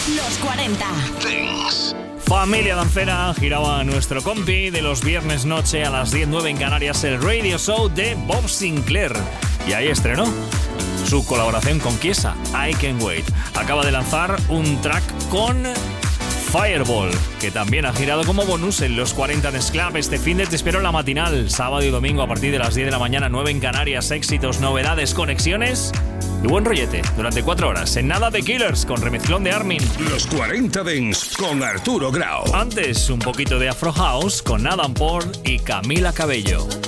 Los 40 Dance. Familia dancera, giraba nuestro compi de los viernes noche a las 10:09 en Canarias, el radio show de Bob Sinclair. Y ahí estrenó su colaboración con Chiesa, I Can't Wait. Acaba de lanzar un track con Fireball, que también ha girado como bonus en los 40 Dance Club. Este fin de te espero en la matinal, sábado y domingo a partir de las 10 de la mañana, 9 en Canarias. Éxitos, novedades, conexiones y buen rollete durante 4 horas. En nada, The Killers con remezclón de Armin. Los 40 Dance con Arturo Grau. Antes, un poquito de Afro House con Adam Paul y Camila Cabello.